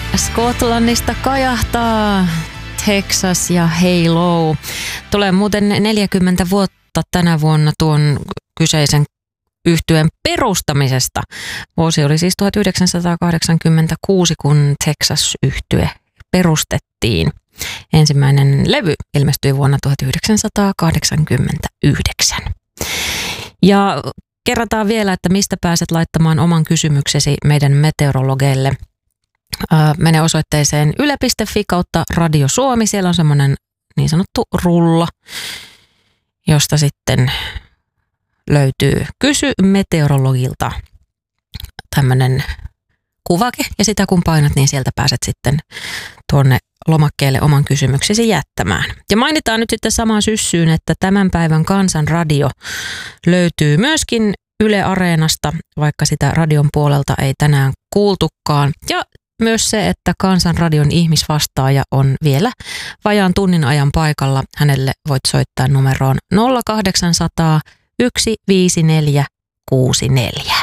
Skotlannista kajahtaa Texas ja Halo. Tulee muuten 40 vuotta tänä vuonna tuon kyseisen yhtyeen perustamisesta. Vuosi oli siis 1986, kun Texas-yhtye perustettiin. Ensimmäinen levy ilmestyi vuonna 1989. Ja kerrataan vielä, että mistä pääset laittamaan oman kysymyksesi meidän meteorologeille. Mene osoitteeseen yle.fi kautta Radio Suomi. Siellä on semmoinen niin sanottu rulla, josta sitten löytyy Kysy meteorologilta tämmöinen kuvake. Ja sitä kun painat, niin sieltä pääset sitten tuonne lomakkeelle oman kysymyksesi jättämään. Ja mainitaan nyt sitten samaan syssyyn, että tämän päivän Kansanradio löytyy myöskin Yle Areenasta, vaikka sitä radion puolelta ei tänään kuultukaan. Ja myös se, että Kansanradion ihmisvastaaja on vielä vajaan tunnin ajan paikalla. Hänelle voit soittaa numeroon 0800 154 64.